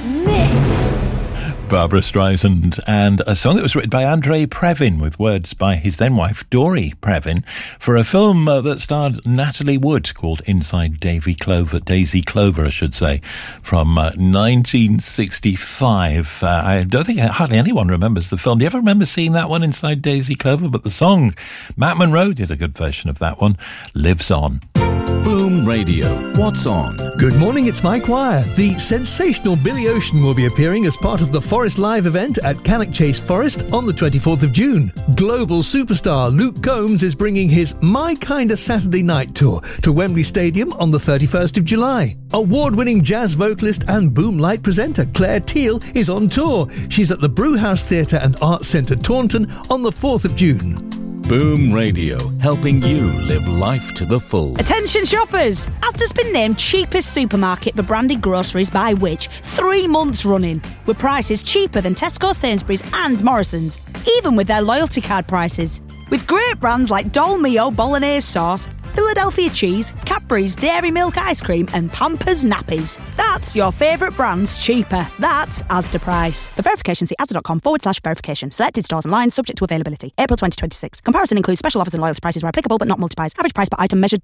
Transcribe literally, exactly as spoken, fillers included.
Barbara Streisand, and a song that was written by Andrei Previn with words by his then wife Dory Previn for a film uh, that starred Natalie Wood called Inside Davy Clover, Daisy Clover, I should say, from uh, nineteen sixty-five. Uh, I don't think hardly anyone remembers the film. Do you ever remember seeing that one, Inside Daisy Clover? But the song, Matt Monro did a good version of that one, lives on. Boom Radio. What's on? Good morning, it's Mike Wire. The sensational Billy Ocean will be appearing as part of the Forest Live event at Cannock Chase Forest on the twenty-fourth of June. Global superstar Luke Combs is bringing his My Kinda Saturday Night tour to Wembley Stadium on the thirty-first of July. Award-winning jazz vocalist and Boom Light presenter Claire Teal is on tour. She's at the Brewhouse Theatre and Arts Centre Taunton on the fourth of June. Boom Radio, helping you live life to the full. Attention shoppers! Asda's been named cheapest supermarket for branded groceries by Which three months running, with prices cheaper than Tesco, Sainsbury's and Morrison's, even with their loyalty card prices. With great brands like Dolmio Bolognese sauce, Philadelphia cheese, Cadbury's Dairy Milk ice cream and Pampers nappies. That's your favourite brands cheaper. That's Asda price. For verification, see asda.com forward slash verification. Selected stores and lines subject to availability. April twenty twenty-six. Comparison includes special offers and loyalty prices where applicable but not multi-buys. Average price per item measured